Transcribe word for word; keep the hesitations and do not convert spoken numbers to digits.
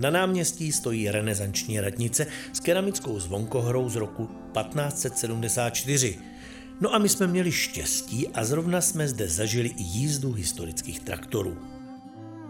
Na náměstí stojí renesanční radnice s keramickou zvonkohrou z roku patnáct set sedmdesát čtyři. No a my jsme měli štěstí a zrovna jsme zde zažili i jízdu historických traktorů.